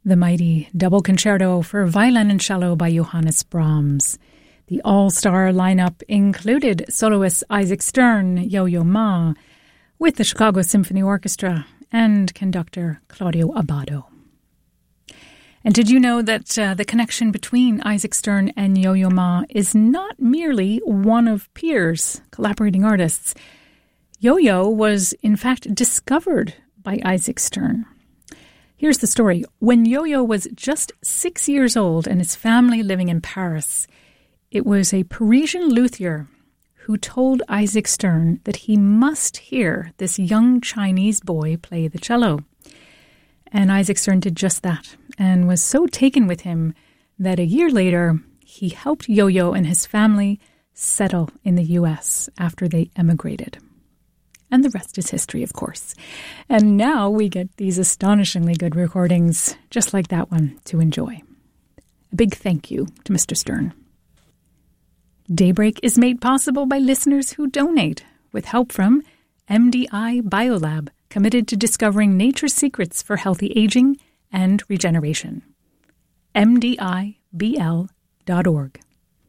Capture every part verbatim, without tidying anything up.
The mighty double concerto for violin and cello by Johannes Brahms. The all-star lineup included soloist Isaac Stern, Yo-Yo Ma, with the Chicago Symphony Orchestra, and conductor Claudio Abbado. And did you know that uh, the connection between Isaac Stern and Yo-Yo Ma is not merely one of Pierre's collaborating artists? Yo-Yo was, in fact, discovered by Isaac Stern. Here's the story. When Yo-Yo was just six years old and his family living in Paris, it was a Parisian luthier who told Isaac Stern that he must hear this young Chinese boy play the cello. And Isaac Stern did just that and was so taken with him that a year later, he helped Yo-Yo and his family settle in the U S after they emigrated. And the rest is history, of course. And now we get these astonishingly good recordings, just like that one, to enjoy. A big thank you to Mister Stern. Daybreak is made possible by listeners who donate, with help from M D I Biolab, committed to discovering nature's secrets for healthy aging and regeneration. M D I B L dot org.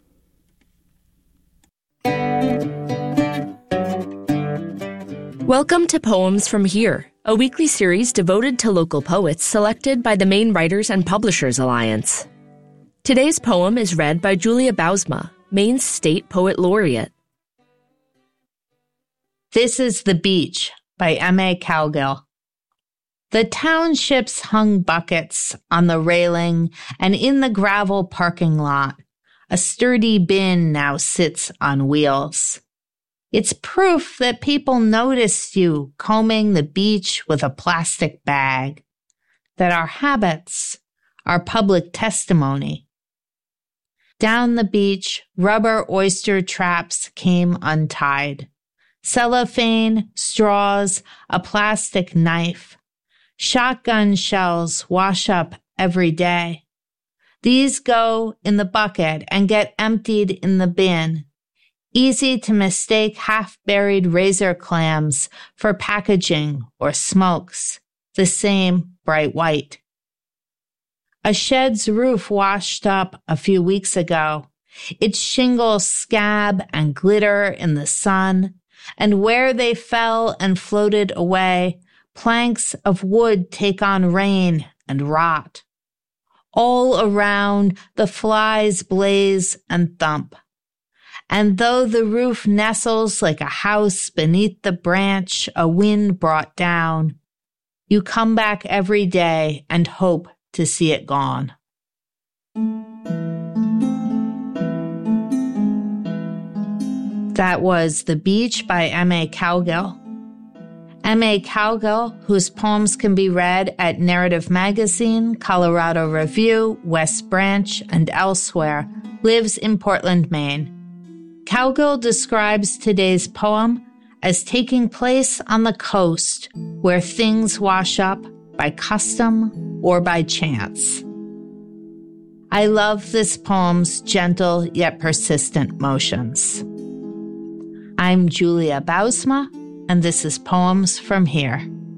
Welcome to Poems from Here, a weekly series devoted to local poets selected by the Maine Writers and Publishers Alliance. Today's poem is read by Julia Bousma, Maine's State Poet Laureate. This is the Beach by M A Cowgill. The townships hung buckets on the railing, and in the gravel parking lot, a sturdy bin now sits on wheels. It's proof that people noticed you combing the beach with a plastic bag, that our habits are public testimony. Down the beach, rubber oyster traps came untied. Cellophane, straws, a plastic knife. Shotgun shells wash up every day. These go in the bucket and get emptied in the bin. Easy to mistake half-buried razor clams for packaging or smokes, the same bright white. A shed's roof washed up a few weeks ago. Its shingles scab and glitter in the sun, and where they fell and floated away, planks of wood take on rain and rot. All around, the flies blaze and thump. And though the roof nestles like a house beneath the branch a wind brought down, you come back every day and hope to see it gone. That was The Beach by M A Cowgill. M A Cowgill, whose poems can be read at Narrative Magazine, Colorado Review, West Branch, and elsewhere, lives in Portland, Maine. Cowgill describes today's poem as taking place on the coast where things wash up by custom or by chance. I love this poem's gentle yet persistent motions. I'm Julia Bousma, and this is Poems from Here.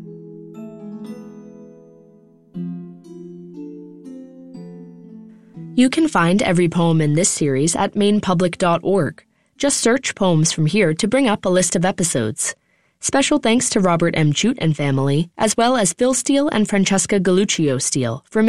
You can find every poem in this series at maine public dot org. Just search Poems from Here to bring up a list of episodes. Special thanks to Robert M. Chute and family, as well as Phil Steele and Francesca Galuccio Steele for